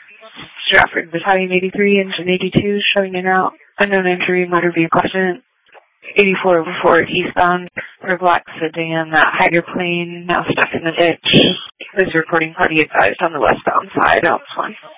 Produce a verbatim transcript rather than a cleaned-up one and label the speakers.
Speaker 1: Stratford Battalion eighty-three, Engine eighty-two, showing en route. Unknown injury, motor vehicle accident. eighty-four over four eastbound for a black sedan, that hydroplane now stuck in the ditch. This recording party advised on the westbound side, Alps one.